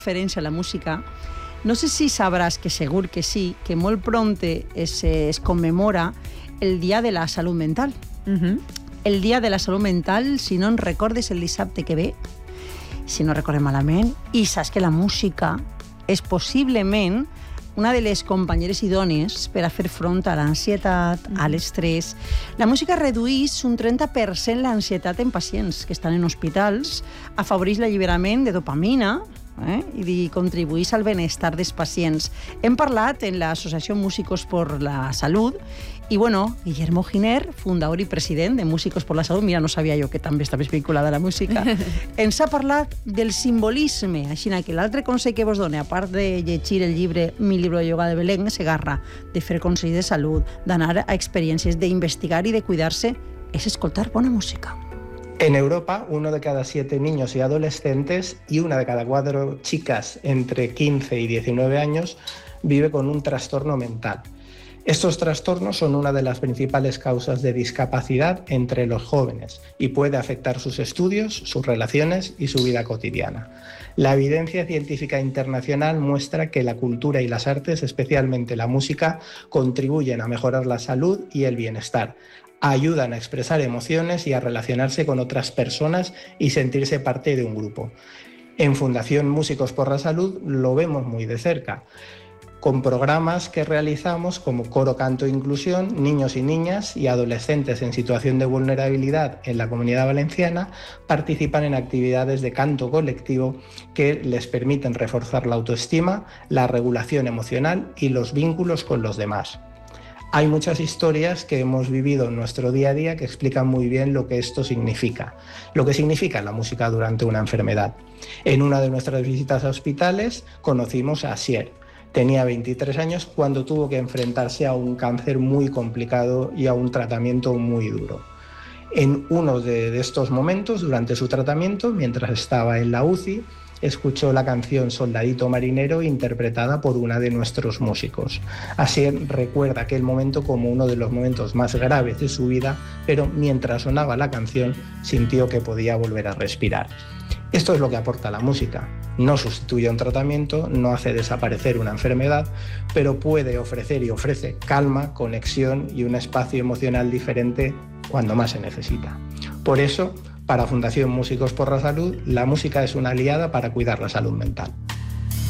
referència a la música, no sé si sabràs, que segur que sí, que molt prompte es commemora el Dia de la Salut Mental. El Dia de la Salut Mental, si no en recordes, el dissabte que ve, si no recordem malament, i saps que la música és possiblement una de les companyeres idònies per a fer front a l'ansietat, a l'estrès. La música redueix un 30% l'ansietat en pacients que estan en hospitals, afavoreix l'alliberament de dopamina, i contribueix al benestar dels pacients. Hem parlat en l'Associació Músicos por la Salud i, Guillermo Giner, fundador i president de Músicos por la Salud, mira, no sabia jo que també estaves vinculada a la música, ens ha parlat del simbolisme, així que l'altre consell que vos done, a part de llegir el llibre Mi libro de yoga de Belén Segarra, de fer consells de salut, d'anar a experiències, d'investigar i de cuidar-se, és escoltar bona música. En Europa, 1 de cada 7 niños y adolescentes y 1 de cada 4 chicas entre 15 y 19 años vive con un trastorno mental. Estos trastornos son una de las principales causas de discapacidad entre los jóvenes y puede afectar sus estudios, sus relaciones y su vida cotidiana. La evidencia científica internacional muestra que la cultura y las artes, especialmente la música, contribuyen a mejorar la salud y el bienestar. Ayudan a expresar emociones y a relacionarse con otras personas y sentirse parte de un grupo. En Fundación Músicos por la Salud lo vemos muy de cerca, con programas que realizamos como Coro Canto e Inclusión, niños y niñas y adolescentes en situación de vulnerabilidad en la Comunidad Valenciana participan en actividades de canto colectivo que les permiten reforzar la autoestima, la regulación emocional y los vínculos con los demás. Hay muchas historias que hemos vivido en nuestro día a día que explican muy bien lo que esto significa, lo que significa la música durante una enfermedad. En una de nuestras visitas a hospitales conocimos a Asier. Tenía 23 años cuando tuvo que enfrentarse a un cáncer muy complicado y a un tratamiento muy duro. En uno de estos momentos, durante su tratamiento, mientras estaba en la UCI, escuchó la canción Soldadito Marinero interpretada por una de nuestros músicos. Así recuerda aquel momento como uno de los momentos más graves de su vida, pero mientras sonaba la canción sintió que podía volver a respirar. Esto es lo que aporta la música. No sustituye un tratamiento, no hace desaparecer una enfermedad, pero puede ofrecer y ofrece calma, conexión y un espacio emocional diferente cuando más se necesita. Por eso, para Fundación Músicos por la Salud, la música es una aliada para cuidar la salud mental.